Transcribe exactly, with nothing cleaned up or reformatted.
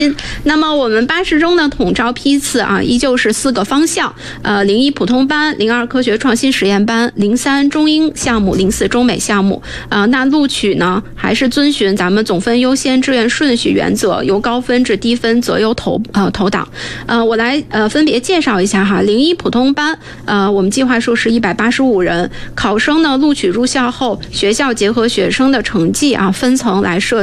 那么我们八十中的统招批次啊，依旧是四个方向，呃，零一普通班、零二科学创新实验班、零三中英项目、零四中美项目。呃，那录取呢，还是遵循咱们总分优先志愿顺序原则，由高分至低分择优投呃投档。呃，我来呃分别介绍一下哈，零一普通班，呃，我们计划数是一百八十五人，考生呢录取入校后，学校结合学生的成绩啊，分层来设。